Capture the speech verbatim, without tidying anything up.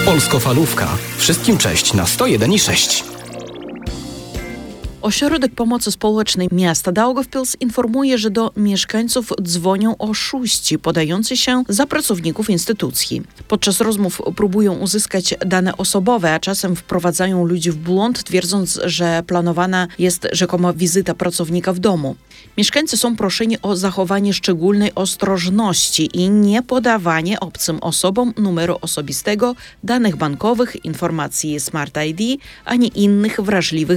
Polskofalówka. Wszystkim cześć na sto jeden i sześć. Ośrodek Pomocy Społecznej miasta Daugavpils informuje, że do mieszkańców dzwonią oszuści podający się za pracowników instytucji. Podczas rozmów próbują uzyskać dane osobowe, a czasem wprowadzają ludzi w błąd, twierdząc, że planowana jest rzekoma wizyta pracownika w domu. Mieszkańcy są proszeni o zachowanie szczególnej ostrożności i nie podawanie obcym osobom numeru osobistego, danych bankowych, informacji Smart I D ani innych wrażliwych